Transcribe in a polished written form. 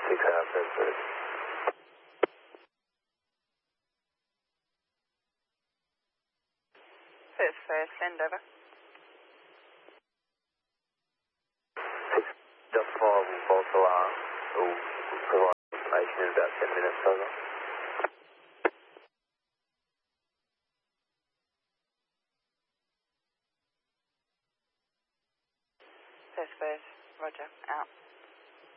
6 out, that's it. First, send over. 6 Delta 5 will false alarm. We'll provide information in about 10 minutes, over. First, Roger, out.